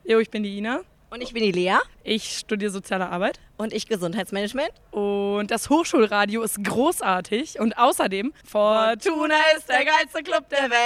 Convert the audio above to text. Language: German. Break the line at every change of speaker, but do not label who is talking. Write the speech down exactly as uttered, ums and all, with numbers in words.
Jo, ich bin die Ina.
Und ich bin die Lea.
Ich studiere Soziale Arbeit.
Und ich Gesundheitsmanagement.
Und das Hochschulradio ist großartig. Und außerdem, Fortuna ist der geilste Club der Welt.